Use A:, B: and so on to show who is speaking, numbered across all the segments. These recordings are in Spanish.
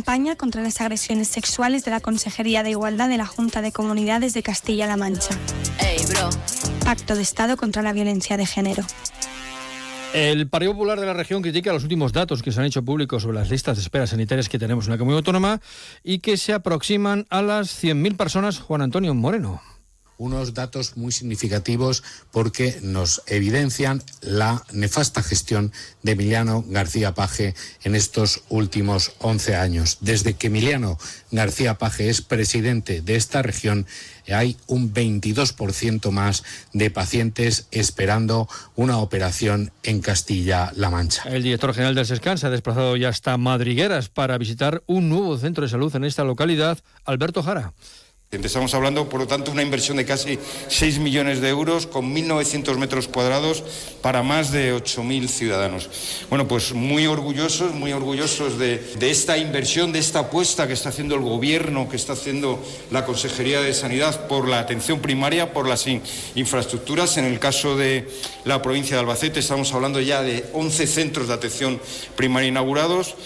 A: campaña contra las agresiones sexuales de la Consejería de Igualdad de la Junta de Comunidades de Castilla-La Mancha.
B: Ey, bro.
A: Pacto de Estado contra la violencia de género.
C: El Partido Popular de la región critica los últimos datos que se han hecho públicos sobre las listas de espera sanitarias que tenemos en la comunidad autónoma y que se aproximan a las 100.000 personas. Juan Antonio Moreno.
D: Unos datos muy significativos porque nos evidencian la nefasta gestión de Emiliano García Paje en estos últimos 11 años. Desde que Emiliano García Paje es presidente de esta región, hay un 22% más de pacientes esperando una operación en Castilla-La Mancha.
C: El director general del SESCAN se ha desplazado ya hasta Madrigueras para visitar un nuevo centro de salud en esta localidad. Alberto Jara.
E: Estamos hablando, por lo tanto, de una inversión de casi 6 millones de euros con 1.900 metros cuadrados para más de 8.000 ciudadanos. Bueno, pues muy orgullosos de esta inversión, de esta apuesta que está haciendo el Gobierno, que está haciendo la Consejería de Sanidad por la atención primaria, por las infraestructuras. En el caso de la provincia de Albacete estamos hablando ya de 11 centros de atención primaria inaugurados.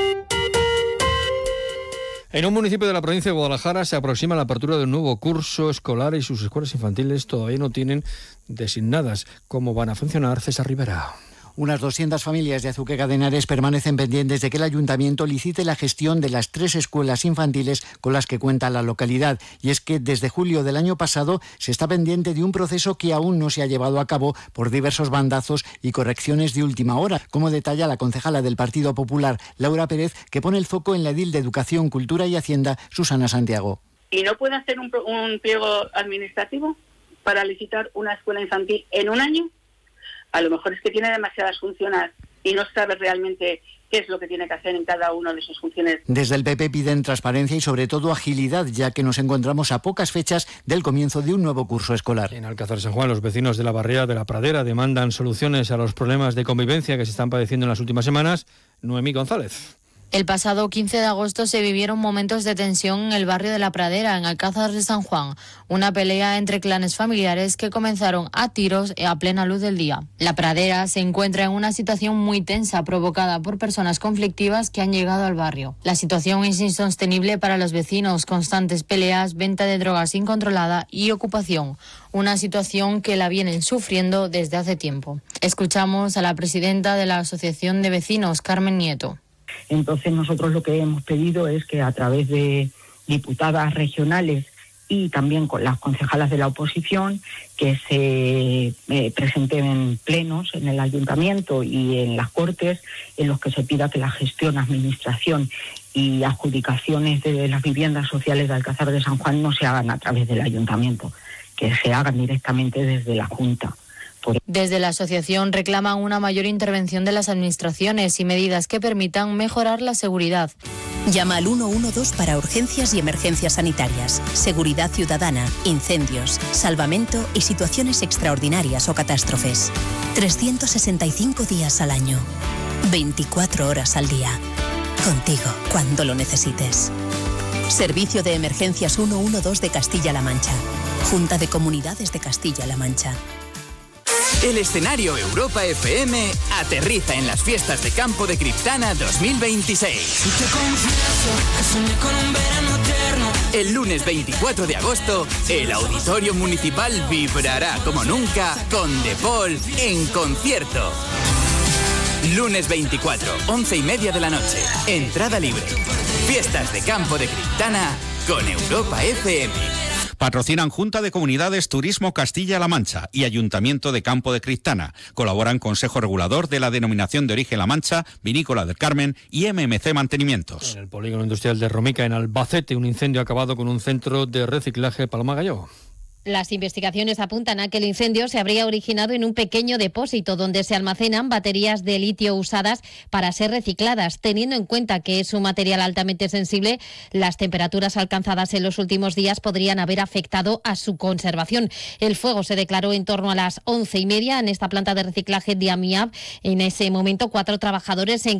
C: En un municipio de la provincia de Guadalajara se aproxima la apertura de un nuevo curso escolar y sus escuelas infantiles todavía no tienen designadas cómo van a funcionar. César Rivera.
F: Unas 200 familias de Azuqueca de Henares permanecen pendientes de que el ayuntamiento licite la gestión de las 3 escuelas infantiles con las que cuenta la localidad. Y es que desde julio del año pasado se está pendiente de un proceso que aún no se ha llevado a cabo por diversos bandazos y correcciones de última hora, como detalla la concejala del Partido Popular, Laura Pérez, que pone el foco en la edil de Educación, Cultura y Hacienda, Susana Santiago.
G: ¿Y no puede hacer un pliego administrativo para licitar una escuela infantil en un año? A lo mejor es que tiene demasiadas funciones y no sabe realmente qué es lo que tiene que hacer en cada una de sus funciones.
F: Desde el PP piden transparencia y sobre todo agilidad, ya que nos encontramos a pocas fechas del comienzo de un nuevo curso escolar.
C: En Alcázar de San Juan, los vecinos de la barriada de la Pradera demandan soluciones a los problemas de convivencia que se están padeciendo en las últimas semanas. Noemí González.
B: El pasado 15 de agosto se vivieron momentos de tensión en el barrio de La Pradera, en Alcázar de San Juan. Una pelea entre clanes familiares que comenzaron a tiros a plena luz del día. La Pradera se encuentra en una situación muy tensa provocada por personas conflictivas que han llegado al barrio. La situación es insostenible para los vecinos, constantes peleas, venta de drogas incontrolada y ocupación. Una situación que la vienen sufriendo desde hace tiempo. Escuchamos a la presidenta de la Asociación de Vecinos, Carmen Nieto.
H: Entonces nosotros lo que hemos pedido es que a través de diputadas regionales y también con las concejalas de la oposición que se presenten en plenos en el ayuntamiento y en las Cortes en los que se pida que la gestión, administración y adjudicaciones de las viviendas sociales de Alcázar de San Juan no se hagan a través del ayuntamiento, que se hagan directamente desde la Junta.
B: Desde la asociación reclaman una mayor intervención de las administraciones y medidas que permitan mejorar la seguridad.
I: Llama al 112 para urgencias y emergencias sanitarias, seguridad ciudadana, incendios, salvamento y situaciones extraordinarias o catástrofes. 365 días al año, 24 horas al día. Contigo cuando lo necesites. Servicio de Emergencias 112 de Castilla-La Mancha. Junta de Comunidades de Castilla-La Mancha.
J: El escenario Europa FM aterriza en las fiestas de campo de Criptana 2026. El lunes 24 de agosto, el Auditorio Municipal vibrará como nunca con The Paul en concierto. Lunes 24, 11:30 de la noche. Entrada libre. Fiestas de campo de Criptana con Europa FM.
K: Patrocinan Junta de Comunidades Turismo Castilla-La Mancha y Ayuntamiento de Campo de Criptana. Colaboran Consejo Regulador de la Denominación de Origen La Mancha, Vinícola del Carmen y MMC Mantenimientos.
C: En el polígono industrial de Romica, en Albacete, un incendio ha acabado con un centro de reciclaje Palma Galló.
L: Las investigaciones apuntan a que el incendio se habría originado en un pequeño depósito donde se almacenan baterías de litio usadas para ser recicladas. Teniendo en cuenta que es un material altamente sensible, las temperaturas alcanzadas en los últimos días podrían haber afectado a su conservación. El fuego se declaró en torno a las 11:30 en esta planta de reciclaje de Amiab. En ese momento, 4 trabajadores se